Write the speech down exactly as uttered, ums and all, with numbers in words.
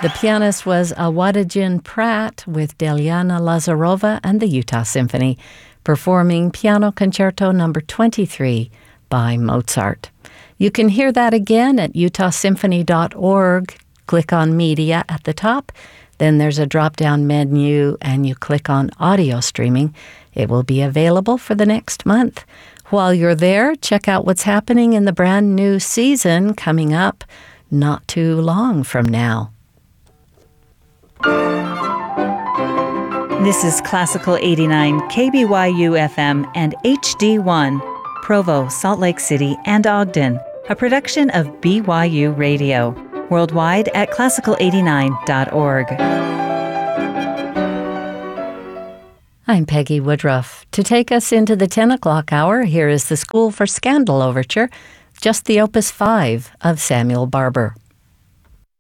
The pianist was Awadajin Pratt with Deliana Lazarova and the Utah Symphony, performing Piano Concerto number twenty-three by Mozart. You can hear that again at utah symphony dot org. Click on Media at the top. Then there's a drop-down menu and you click on Audio Streaming. It will be available for the next month. While you're there, check out what's happening in the brand new season coming up not too long from now. This is Classical eighty-nine, K B Y U F M and H D one, Provo, Salt Lake City, and Ogden, a production of B Y U Radio, worldwide at classical eighty-nine dot org. I'm Peggy Woodruff. To take us into the ten o'clock hour, here is the School for Scandal Overture, just the Opus five of Samuel Barber.